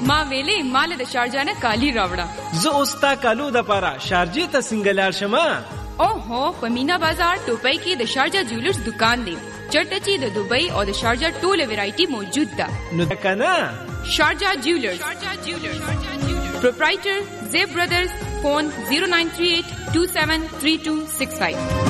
ما ویلې مال د شارجه نه کالی راوړه. زه اوستا کالو د پاره شارجه ته سنگلار شمه. اوهو په مینا بازار ټوپۍ کې د شارجه جولرز دکان دی. چرته چې د دوبۍ او د شارجه ټوله ویرایټي موجود ده. نو کنه شارجه جولرز پروپرایټر زیب برادرز. فون 0938273265.